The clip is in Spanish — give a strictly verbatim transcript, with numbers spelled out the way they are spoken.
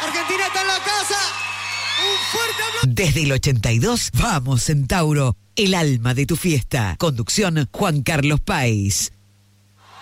Argentina está en la casa. Un fuerte aplauso. Desde el ochenta y dos, vamos Centauro, el alma de tu fiesta. Conducción Juan Carlos País.